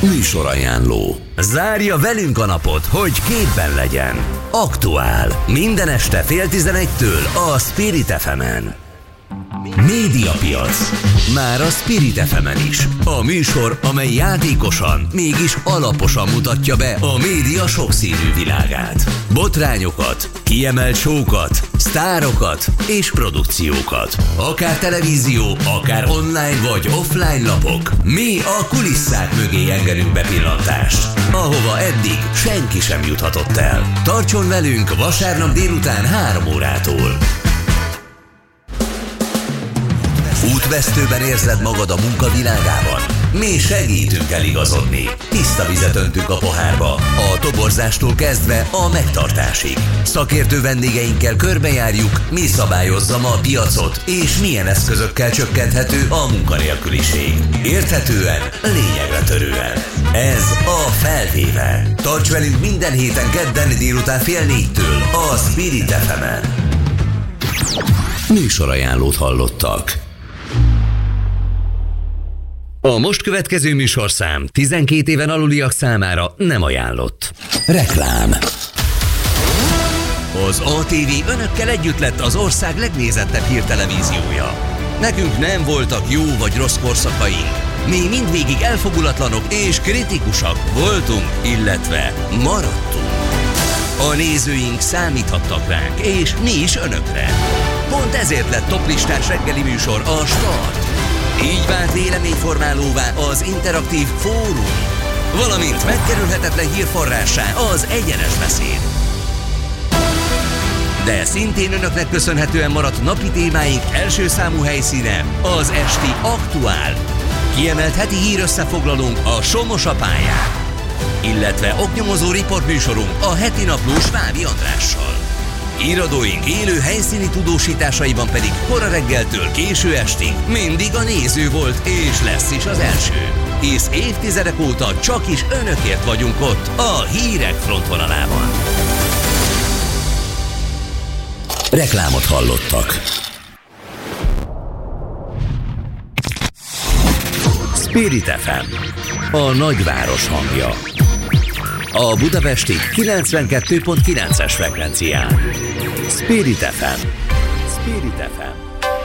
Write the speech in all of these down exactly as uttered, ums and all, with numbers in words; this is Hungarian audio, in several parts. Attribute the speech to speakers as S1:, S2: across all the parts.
S1: Műsorajánló. Zárja velünk a napot, hogy képben legyen. Aktuál. Minden este fél tizenegytől a Spirit ef emen. Médiapiac. Már a Spirit ef emen is. A műsor, amely játékosan, mégis alaposan mutatja be a média sokszínű világát. Botrányokat, kiemelt show-kat, sztárokat és produkciókat. Akár televízió, akár online vagy offline lapok. Mi a kulisszák mögé engedünk bepillantást, ahova eddig senki sem juthatott el. Tartson velünk vasárnap délután három órától. Útvesztőben érzed magad a munkavilágában? Mi segítünk eligazodni. Tiszta vizet öntünk a pohárba, a toborzástól kezdve a megtartásig. Szakértő vendégeinkkel körbejárjuk, mi szabályozza ma a piacot, és milyen eszközökkel csökkenthető a munkanélküliség. Érthetően, lényegre törően. Ez a Felvéve. Tarts velünk minden héten kedden délután fél négytől a Spirit ef emen. Műsorajánlót hallottak. A most következő műsorszám tizenkét éven aluliak számára nem ajánlott. Reklám. Az á té vé önökkel együtt lett az ország legnézettebb hírtelevíziója. Nekünk nem voltak jó vagy rossz korszakaink. Mi mindvégig elfogulatlanok és kritikusak voltunk, illetve maradtunk. A nézőink számíthattak ránk, és mi is önökre. Pont ezért lett toplistás reggeli műsor a Start. Így vált véleményformálóvá az interaktív fórum, valamint megkerülhetetlen hírforrássá az egyenes beszéd. De szintén önöknek köszönhetően maradt napi témáink első számú helyszíne az esti Aktuál. Kiemelt heti hírösszefoglalónk a Somos a pályán, illetve oknyomozó riportműsorunk a heti napló Svábi Andrással. Íradóink élő helyszíni tudósításaiban pedig kora reggeltől késő estig mindig a néző volt és lesz is az első. Hisz évtizedek óta csak is önökért vagyunk ott a hírek frontvonalában. Reklámot hallottak. Spirit ef em, a nagyváros hangja. A budapesti kilencvenkettő pont kilences frekvencián. Spirit ef em. Spirit ef em.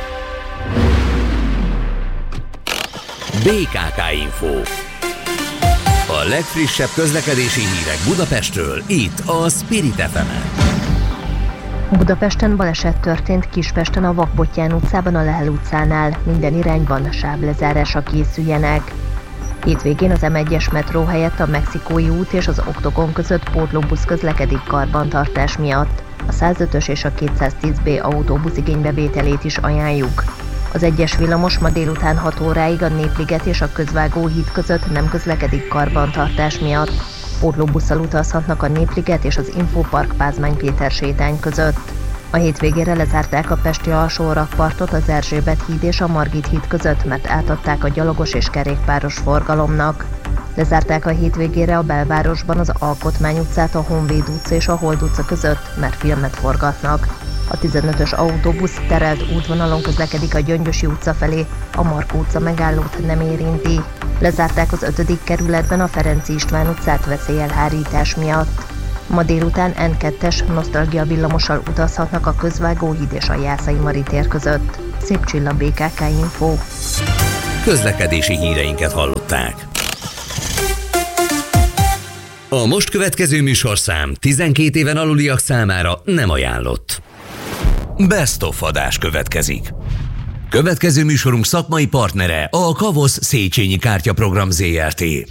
S1: bé ká ká Info. A legfrissebb közlekedési hírek Budapestről, itt a Spirit ef emen.
S2: Budapesten baleset történt Kispesten a Vakbottyán utcában a Lehel utcánál. Minden irányban sávlezárásra készüljenek. Hétvégén az em egyes metró helyett a Mexikói út és az Oktogon között pótlóbusz közlekedik karbantartás miatt. A százötös és a kétszáztíz bé autóbusz igénybevételét is ajánljuk. Az egyes villamos ma délután hat óráig a Népliget és a Közvágóhíd között nem közlekedik karbantartás miatt. Pótlóbusszal utazhatnak a Népliget és az Infopark Pázmány Péter sétány között. A hétvégére lezárták a pesti alsórakpartot az Erzsébet híd és a Margit híd között, mert átadták a gyalogos és kerékpáros forgalomnak. Lezárták a hétvégére a belvárosban az Alkotmány utcát a Honvéd utca és a Hold utca között, mert filmet forgatnak. A tizenötös autóbusz terelt útvonalon közlekedik a Gyöngyösi utca felé, a Markó utca megállót nem érinti. Lezárták az ötödik kerületben a Ferenci István utcát veszélyelhárítás miatt. Ma délután en kettes nosztalgia villamossal utazhatnak a Közvágóhíd és a Jászai Mari tér között. Szép Csilla, bé ká ká Info.
S1: Közlekedési híreinket hallották. A most következő műsorszám tizenkét éven aluliak számára nem ajánlott. Best of adás következik. Következő műsorunk szakmai partnere a Kavosz Széchenyi Kártyaprogram zé er té.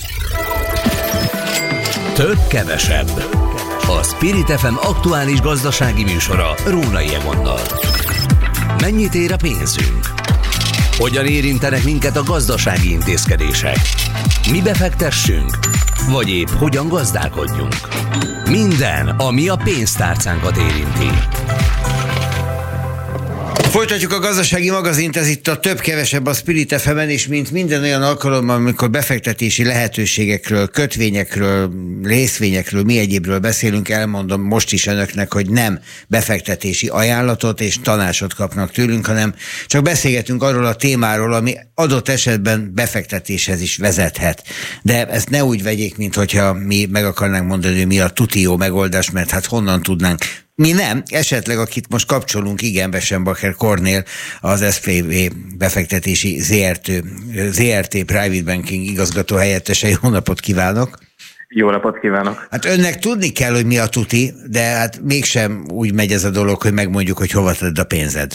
S1: Több kevesebb. A Spirit ef em aktuális gazdasági műsora Rónai Egonnal. Mennyit ér a pénzünk? Hogyan érintenek minket a gazdasági intézkedések? Mi befektessünk? Vagy épp hogyan gazdálkodjunk? Minden, ami a pénztárcánkat érinti.
S3: Folytatjuk a gazdasági magazint, ez itt a több-kevesebb a Spirit ef emen, és mint minden olyan alkalommal, amikor befektetési lehetőségekről, kötvényekről, részvényekről, mi egyébről beszélünk, elmondom most is önöknek, hogy nem befektetési ajánlatot és tanácsot kapnak tőlünk, hanem csak beszélgetünk arról a témáról, ami adott esetben befektetéshez is vezethet. De ezt ne úgy vegyék, mint hogyha mi meg akarnánk mondani, hogy mi a tuti jó megoldás, mert hát honnan tudnánk. Mi nem, esetleg akit most kapcsolunk, igen, Weschenbacher Kornél, az es pé vé befektetési zé er té, zé er té Private Banking igazgató helyettese. Jó napot kívánok!
S4: Jó napot kívánok!
S3: Hát önnek tudni kell, hogy mi a tuti, de hát mégsem úgy megy ez a dolog, hogy megmondjuk, hogy hova tedd a pénzed.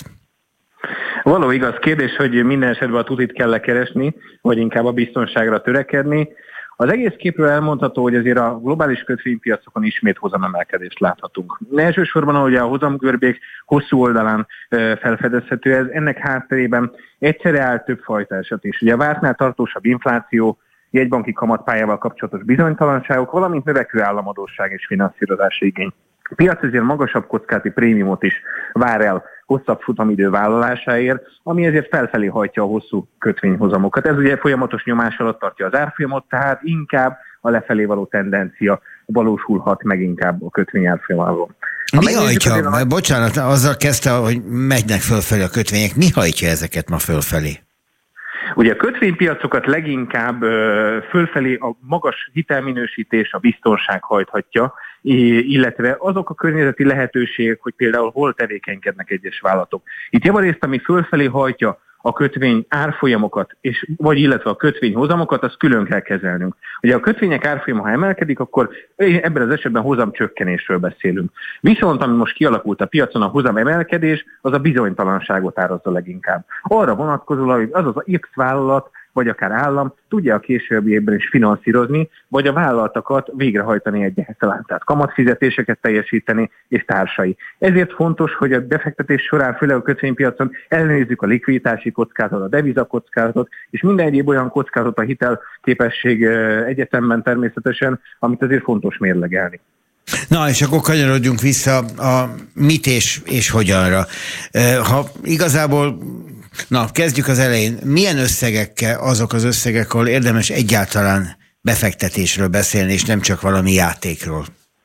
S4: Való igaz kérdés, hogy minden esetben a tutit kell keresni, vagy inkább a biztonságra törekedni. Az egész képről elmondható, hogy azért a globális kötvénypiacokon ismét hozamemelkedést láthatunk. Elsősorban, ahogy a hozamgörbék hosszú oldalán felfedezhető ez, ennek hátterében egyszerre áll több fajta eset is. Ugye a vártnál tartósabb infláció, jegybanki kamatpályával kapcsolatos bizonytalanságok, valamint növekvő államadósság és finanszírozási igény. A piac ezért magasabb kockázati prémiumot is vár el hosszabb futamidő vállalásáért, ami ezért felfelé hajtja a hosszú kötvényhozamokat. Ez ugye folyamatos nyomás alatt tartja az árfolyamot, tehát inkább a lefelé való tendencia valósulhat meg inkább a kötvényárfolyamával.
S3: Mi hajtja? A... Bocsánat, azzal kezdte, hogy megynek fölfelé a kötvények. Mi hajtja ezeket ma fölfelé?
S4: Ugye a kötvénypiacokat leginkább ö, fölfelé a magas hitelminősítés, a biztonság hajthatja, illetve azok a környezeti lehetőségek, hogy például hol tevékenykednek egyes vállalatok. Itt javarészt, ami fölfelé hajtja a kötvény árfolyamokat, és, vagy illetve a kötvény hozamokat, azt külön kell kezelnünk. Ugye a kötvények árfolyama, ha emelkedik, akkor ebben az esetben hozamcsökkenésről beszélünk. Viszont, ami most kialakult a piacon, a hozam emelkedés, az a bizonytalanságot árazza leginkább. Arra vonatkozóan, hogy az az X vállalat, vagy akár állam tudja a későbbiekben is finanszírozni, vagy a vállalatokat végrehajtani egyáltalán, tehát kamatfizetéseket teljesíteni és társai. Ezért fontos, hogy a befektetés során, főleg a kötvénypiacon ellenőrizzük a likviditási kockázatot, a devizakockázatot, és minden egyéb olyan kockázat a hitelképesség egyetemben természetesen, amit azért fontos mérlegelni.
S3: Na, és akkor kanyarodjunk vissza a mit és, és hogyanra. Ha igazából, na, kezdjük az elején. Milyen összegekkel azok az összegek, ahol érdemes egyáltalán befektetésről beszélni, és nem csak valami játékról?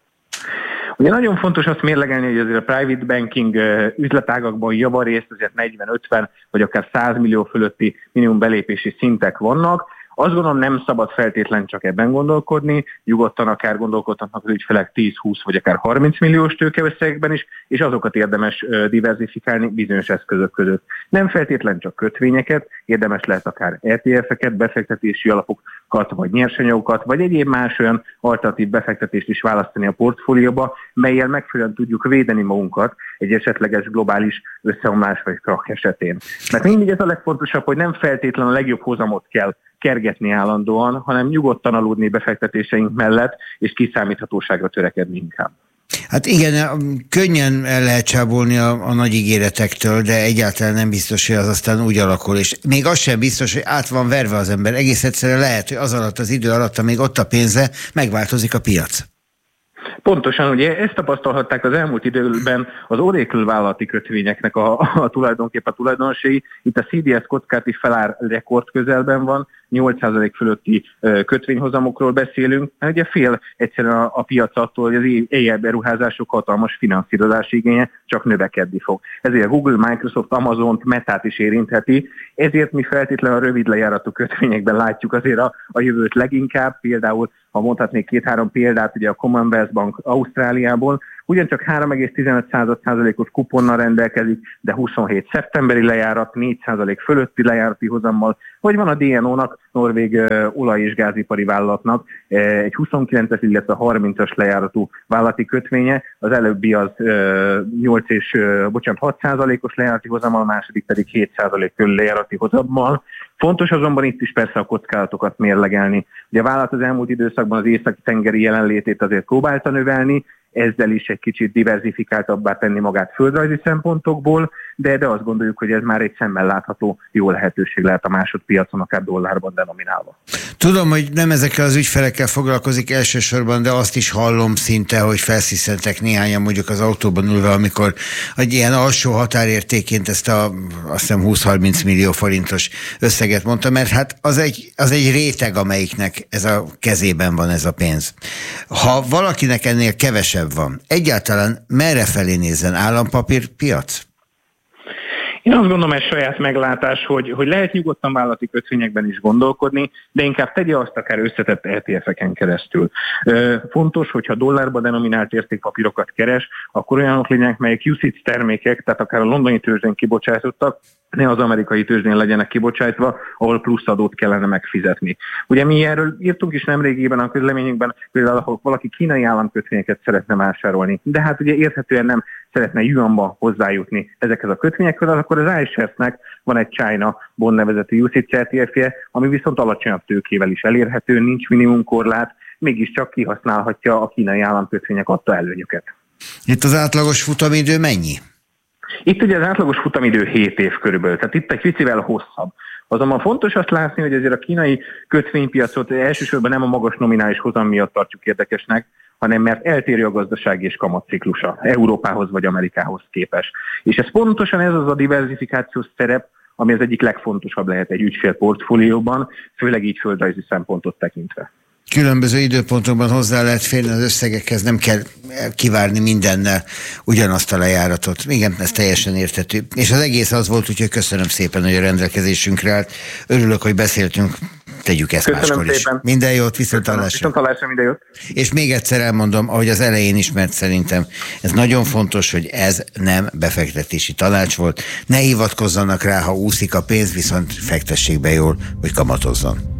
S4: Ugye nagyon fontos azt mérlegelni, hogy azért a private banking üzletágakban javarészt azért negyven-ötven vagy akár száz millió fölötti minimum belépési szintek vannak. Azt gondolom, nem szabad feltétlen csak ebben gondolkodni, nyugodtan akár gondolkodhatnak az ügyfelek tíz-húsz vagy akár harminc milliós tőkeösszegekben is, és azokat érdemes diverzifikálni bizonyos eszközök között. Nem feltétlen csak kötvényeket, érdemes lehet akár é té ef-eket, befektetési alapokat, vagy nyersanyagokat, vagy egyéb más olyan alternatív befektetést is választani a portfólióba, mellyel megfelelően tudjuk védeni magunkat egy esetleges globális összeomlás vagy krach esetén. Mert mindig ez a legfontosabb, hogy nem feltétlen a legjobb hozamot kell kergetni állandóan, hanem nyugodtan aludni befektetéseink mellett, és kiszámíthatóságra törekedni inkább.
S3: Hát igen, könnyen el lehet csábolni a, a nagy ígéretektől, de egyáltalán nem biztos, hogy az aztán úgy alakul, és még az sem biztos, hogy át van verve az ember. Egész egyszerűen lehet, hogy az alatt az idő alatt, amíg ott a pénze, megváltozik a piac.
S4: Pontosan, ugye ezt tapasztalhatták az elmúlt időben az Oracle vállalati kötvényeknek a, a tulajdonképpen a tulajdonosai. Itt a cé dé es kockázati felár rekord közelben van, nyolc százalék fölötti kötvényhozamokról beszélünk. Ugye fél egyszerűen a, a piac attól, hogy az éjjel beruházások hatalmas finanszírozási igénye csak növekedni fog. Ezért a Google, Microsoft, Amazon, Metát is érintheti, ezért mi feltétlenül a rövid lejáratú kötvényekben látjuk azért a, a jövőt leginkább, például ha mondhatnék két-három példát, ugye a Commonwealth Bank Ausztráliából, ugyancsak három egész tizenöt százalékos kuponnal rendelkezik, de huszonhét szeptemberi lejárat, négy százalék fölötti lejárati hozammal, vagy van a dé en ó-nak, norvég uh, olaj- és gázipari vállalatnak uh, egy huszonkilences, illetve harmincas lejáratú vállalati kötvénye, az előbbi az uh, nyolc és uh, bocsánat, hat százalékos lejárati hozammal, a második pedig hét százalék körül lejárati hozammal. Fontos azonban itt is persze a kockázatokat mérlegelni. Ugye a vállalat az elmúlt időszakban az északi tengeri jelenlétét azért próbálta növelni, ezzel is egy kicsit diverzifikáltabbá tenni magát földrajzi szempontokból, de, de azt gondoljuk, hogy ez már egy szemmel látható jó lehetőség lehet a másodpiacon, akár dollárban denominálva.
S3: Tudom, hogy nem ezekkel az ügyfelekkel foglalkozik elsősorban, de azt is hallom szinte, hogy felsziszentek néhányan mondjuk az autóban ülve, amikor egy ilyen alsó határértéként ezt a azt hiszem húsz-harminc millió forintos összeget mondta, mert hát az egy, az egy réteg, amelyiknek ez a kezében van ez a pénz. Ha valakinek ennél kevesebb van, egyáltalán merre felé nézzen, állampapírpiac?
S4: Én azt gondolom, ez saját meglátás, hogy, hogy lehet nyugodtan vállalati kötvényekben is gondolkodni, de inkább tegye azt akár összetett é té ef-eken keresztül. Fontos, hogyha dollárba denominált értékpapírokat keres, akkor olyanok legyenek, melyek u cé i té termékek, tehát akár a londoni tőzsdén kibocsátottak, ne az amerikai tőzsdén legyenek kibocsátva, ahol plusz adót kellene megfizetni. Ugye mi erről írtunk is nemrégiben a közleményünkben, például ahol valaki kínai államkötvényeket szeretne vásárolni, de hát ugye érthetően nem szeretne yuanba hozzájutni ezekhez a kötvényekhez, akkor az iShares-nek van egy China Bond nevezetű u cé i té é té ef-je, ami viszont alacsonyabb tőkével is elérhető, nincs minimumkorlát, mégiscsak kihasználhatja a kínai államkötvények adta előnyöket.
S3: Itt az átlagos futamidő mennyi?
S4: Itt ugye az átlagos futamidő hét év körülbelül, tehát itt egy picivel hosszabb. Azonban fontos azt látni, hogy azért a kínai kötvénypiacot elsősorban nem a magas nominális hozam miatt tartjuk érdekesnek, hanem mert eltérő a gazdasági és kamatciklusa Európához vagy Amerikához képest. És ez pontosan ez az a diversifikációs szerep, ami az egyik legfontosabb lehet egy ügyfél portfólióban, főleg így földrajzi szempontot tekintve.
S3: Különböző időpontokban hozzá lehet férni az összegekhez, nem kell kivárni mindennel ugyanazt a lejáratot. Igen, ez teljesen érthető. És az egész az volt, úgyhogy köszönöm szépen, hogy a rendelkezésünkre állt. Örülök, hogy beszéltünk, tegyük ezt
S4: köszönöm
S3: máskor
S4: szépen.
S3: is. Minden jót, viszonthallásra.
S4: Viszonthallásra, minden jót.
S3: És még egyszer elmondom, ahogy az elején is, mert szerintem ez nagyon fontos, hogy ez nem befektetési tanács volt. Ne hivatkozzanak rá, ha úszik a pénz, viszont fektessék be jól, hogy kamatozzon.